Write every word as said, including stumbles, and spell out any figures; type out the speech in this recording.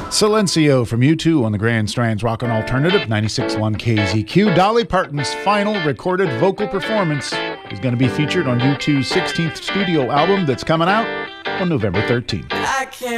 Silencio from U two on the Grand Strands Rockin' Alternative, ninety-six point one K Z Q. Dolly Parton's final recorded vocal performance is going to be featured on U two's sixteenth studio album that's coming out on November thirteenth. I can't